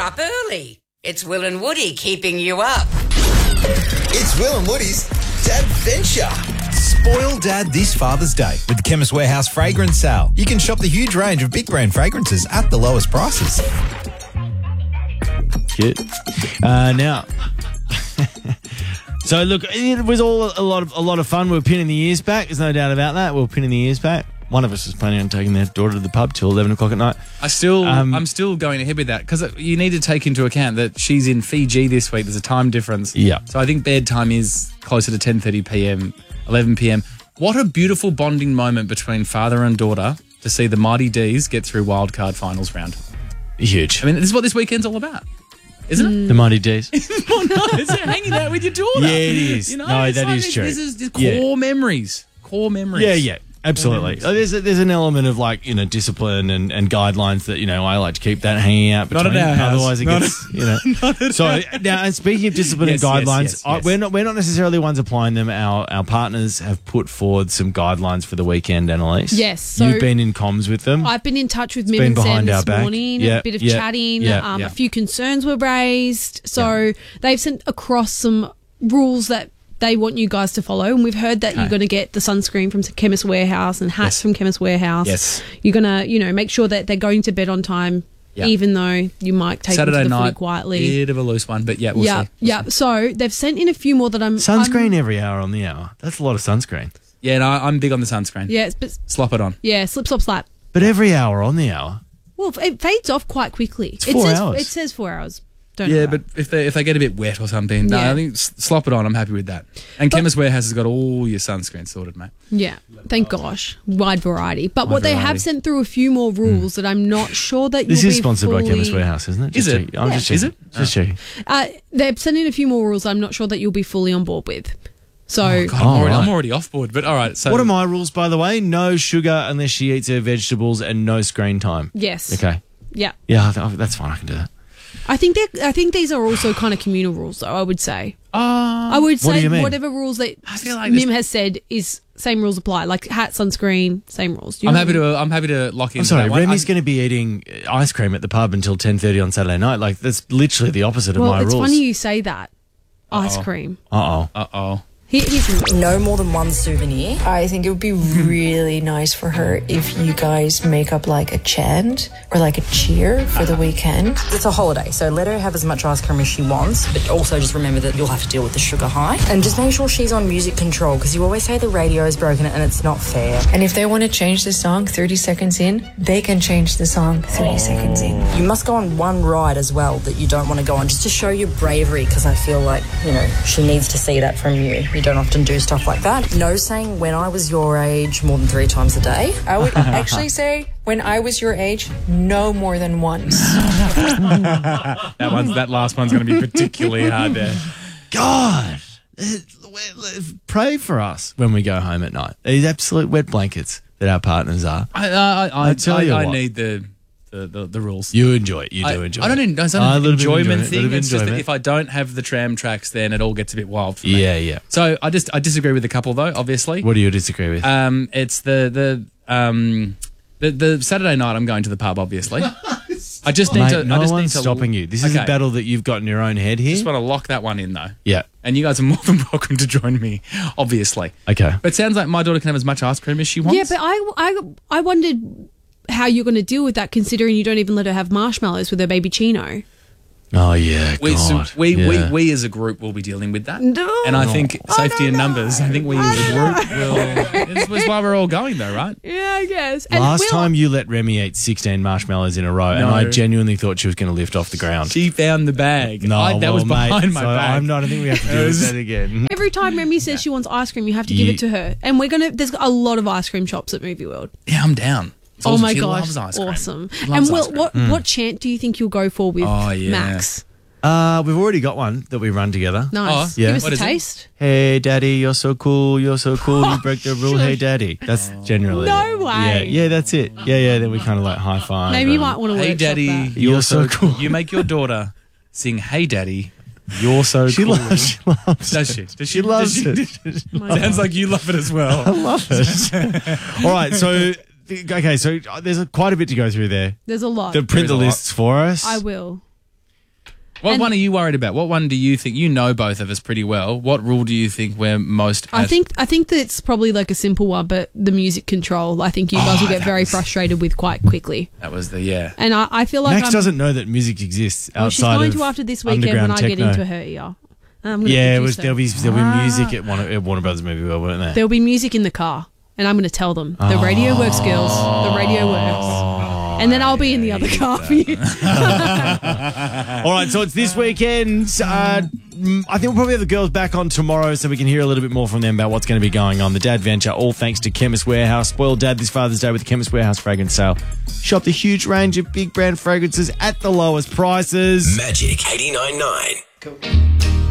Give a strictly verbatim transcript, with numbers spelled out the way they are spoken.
up early. It's Will and Woody keeping you up. It's Will and Woody's Dadventure. Spoil Dad this Father's Day with the Chemist Warehouse Fragrance Sale. You can shop the huge range of big brand fragrances at the lowest prices. Cute. Uh, now, so look, it was all a lot of a lot of fun. We were pinning the ears back. There's no doubt about that. We were pinning the ears back. One of us was planning on taking their daughter to the pub till eleven o'clock at night. I still, Um, I'm still going ahead with that because you need to take into account that she's in Fiji this week. There's a time difference. Yeah. So I think bedtime is closer to ten thirty p.m., eleven p.m. What a beautiful bonding moment between father and daughter to see the Mighty D's get through wildcard finals round. Huge. I mean, this is what this weekend's all about, isn't it? The Mighty D's. Oh, no, it's hanging out with your daughter. Yeah, it is. You know, No, it's that like is this- true. This is this Yeah. core memories. Core memories. Yeah, yeah. Absolutely. Uh, There's a, there's an element of like, you know, discipline and, and guidelines that, you know, I like to keep that hanging out Not between. at our house. Otherwise it Not gets, you know. So now, and speaking of discipline Yes, and yes, guidelines, yes, I, yes. we're not we're not necessarily the ones applying them. Our our partners have put forward some guidelines for the weekend, Annalise. Yes, so You've been in comms with them. I've been in touch with It's Mim been and Sam behind our this back. morning, Yeah, a bit of yeah, chatting, yeah, um, yeah. a few concerns were raised. So they've sent across some rules that they want you guys to follow. And we've heard that you're going to get the sunscreen from Chemist Warehouse and hats Yes. from Chemist Warehouse. Yes. You're going to, you know, make sure that they're going to bed on time, Yeah. even though you might take Saturday them to the footy night, quietly. bit of a loose one, but yeah, we'll yeah, see. We'll yeah. see. So they've sent in a few more that I'm... Sunscreen I'm, every hour on the hour. That's a lot of sunscreen. Yeah, no, I'm big on the sunscreen. yeah, it's, but, Slop it on. yeah, slip, slop, slap. But every hour on the hour. Well, it fades off quite quickly. It's it four says, hours. It says four hours. Don't Yeah, know but if they if they get a bit wet or something, no, Yeah. I think s- slop it on. I'm happy with that. And But- Chemist Warehouse has got all your sunscreen sorted, mate. Yeah, thank gosh. Wide variety. But Wide what they variety. have sent through a few more rules that I'm not sure that This you'll is be sponsored fully, by Chemist Warehouse, isn't it? Is Just it? checking. I'm Yeah. just Is checking. it? Just checking. Uh, they've sent in a few more rules I'm not sure that you'll be fully on board with. So, Oh, God, I'm, Oh, already, right. I'm already off board, but all right. So What are my rules, by the way? No sugar unless she eats her vegetables and no screen time. yes. Okay. Yeah. Yeah, I th- that's fine. I can do that. I think they I think these are also kind of communal rules, though, I would say. Uh, I would what do say you mean? whatever rules that I feel like Mim this- has said is same rules apply. Like hat, sunscreen, same rules. You I'm know- happy to I'm happy to lock in. I'm sorry, that one. Remy's I'm- going to be eating uh, ice cream at the pub until ten thirty on Saturday night. Like, that's literally the opposite of Well, my it's rules. funny you say that. Ice Uh-oh. cream. Uh-oh. Uh-oh. Here, here's No more than one souvenir. I think it would be really nice for her if you guys make up like a chant or like a cheer for the weekend. It's a holiday, so let her have as much ice cream as she wants, but also just remember that you'll have to deal with the sugar high. And just make sure she's on music control, because you always say the radio is broken and it's not fair. And if they want to change the song thirty seconds in, they can change the song thirty seconds in. You must go on one ride as well that you don't want to go on, just to show your bravery, because I feel like, you know, she needs to see that from you. You don't often do stuff like that. No saying when I was your age more than three times a day. I would actually say when I was your age, no more than once. That one's that last one's going to be particularly hard there. God. Uh, Pray for us when we go home at night. These absolute wet blankets that our partners are. I I I, I tell I, you I what. need the the, the, the rules. You enjoy it. You I, do enjoy I don't it. en- it's Ah, not a an little bit of enjoyment enjoyment, thing. little bit of It's just that enjoyment. if I don't have the tram tracks, then it all gets a bit wild for me. Yeah, yeah. So I just I disagree with the couple though. Obviously, What do you disagree with? um, it's the the um the, the Saturday night I'm going to the pub. Obviously, I just need Mate, to. no I just one's need to, stopping you. This is Okay. a battle that you've got in your own head here. Just want to lock that one in though. Yeah. And you guys are more than welcome to join me, obviously. Okay. But it sounds like my daughter can have as much ice cream as she wants. Yeah, but I, I, I wondered how you're going to deal with that, considering you don't even let her have marshmallows with her baby Chino. Oh, yeah. we, so God. we, yeah. we, we as a group will be dealing with that. No. And I think I safety in don't numbers, I think we as a group will. This is why we're all going though, right? Yeah, I guess. And Last Will- time you let Remy eat sixteen marshmallows in a row, and No. I genuinely thought she was going to lift off the ground. She found the bag. no, I, that well, was behind mate, my so back. I'm not. I think we have to do It was- that again. Every time Remy says she wants ice cream, you have to give You- it to her. And we're going to, there's a lot of ice cream shops at Movie World. Yeah, I'm down. It's Oh awesome. my She gosh, loves ice cream. awesome. She And loves Will, ice cream. what, what chant do you think you'll go for with Oh, yeah. Max? Uh, we've already got one that we run together. Nice. Oh, yeah. Give us What a is it? taste. Hey, Daddy, you're so cool. You're so cool. You break the rule. Hey, Daddy. That's generally No it. way. Yeah, yeah, that's it. Yeah, yeah. Then we kind of like high five. Maybe you and- might want to Hey, workshop Daddy, that. You're so cool. You make your daughter sing, "Hey, Daddy, you're so She cool." loves. She loves. Does it. she? Does she, She loves does she- it. Sounds like you love it as well. I love it. All right, so okay, so uh, there's a, quite a bit to go through there. There's a lot. To print is the a lot. lists for us. I will. What And- one are you worried about? What one do you think, you know both of us pretty well, what rule do you think we're most... I at- think I think that it's probably like a simple one, but the music control, I think you guys Oh, will get that very was- frustrated with quite quickly. That was the, yeah. And I, I feel like Max I'm, doesn't know that music exists well, she's outside going of to after this weekend when underground I get techno. into her ear. I'm gonna Yeah, it produce was, her. there'll be there'll be music at, one, at Warner Brothers Movie World, won't there? There'll be music in the car, and I'm going to tell them the radio works, girls. The radio works, and then I'll be in the other car for you. All right, so it's this weekend. Uh, mm, I think we'll probably have the girls back on tomorrow so we can hear a little bit more from them about what's going to be going on. The Dad Venture, all thanks to Chemist Warehouse. Spoil Dad this Father's Day with the Chemist Warehouse fragrance sale. Shop the huge range of big brand fragrances at the lowest prices. Magic eighty-nine point nine.